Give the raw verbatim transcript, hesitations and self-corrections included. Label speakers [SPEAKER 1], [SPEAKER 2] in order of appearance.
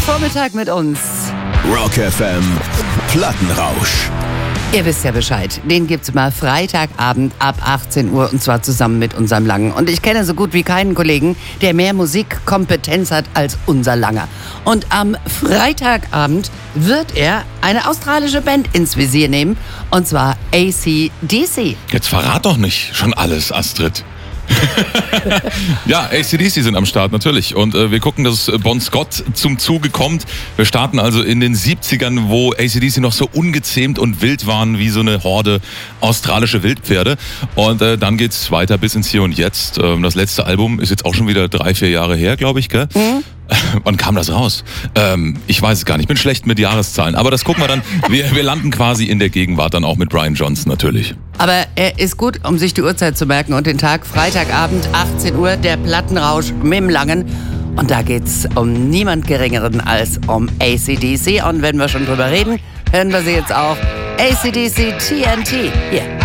[SPEAKER 1] Vormittag mit uns.
[SPEAKER 2] Rock F M Plattenrausch.
[SPEAKER 1] Ihr wisst ja Bescheid. Den gibt's immer Freitagabend ab achtzehn Uhr und zwar zusammen mit unserem Langen. Und ich kenne so gut wie keinen Kollegen, der mehr Musikkompetenz hat als unser Langer. Und am Freitagabend wird er eine australische Band ins Visier nehmen. Und zwar A C D C.
[SPEAKER 3] Jetzt verrat doch nicht schon alles, Astrid. Ja, A C D C sind am Start, natürlich. Und äh, wir gucken, dass Bon Scott zum Zuge kommt. Wir starten also in den siebzigern, wo A C D C noch so ungezähmt und wild waren wie so eine Horde australische Wildpferde. Und äh, dann geht's weiter bis ins Hier und Jetzt. Ähm, das letzte Album ist jetzt auch schon wieder drei, vier Jahre her, glaube ich, gell? Mhm. Wann kam das raus? Ähm, ich weiß es gar nicht. Ich bin schlecht mit Jahreszahlen. Aber das gucken wir dann. Wir, wir landen quasi in der Gegenwart dann auch mit Brian Johnson natürlich.
[SPEAKER 1] Aber er ist gut, um sich die Uhrzeit zu merken und den Tag. Freitagabend, achtzehn Uhr, der Plattenrausch mit dem Langen. Und da geht's um niemand Geringeren als um A C D C. Und wenn wir schon drüber reden, hören wir sie jetzt auch. A C D C T N T. Hier.